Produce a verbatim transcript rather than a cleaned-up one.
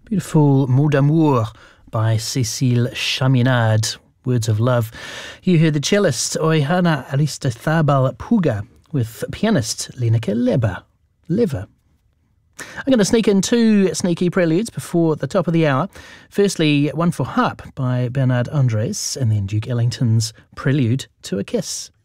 Beautiful Mot d'amour by Cécile Chaminade. Words of love. You heard the cellist Oihana Aristothabal Puga with pianist Leneke Leber. Lever. I'm going to sneak in two sneaky preludes before the top of the hour. Firstly, one for harp by Bernard Andres, and then Duke Ellington's Prelude to a Kiss.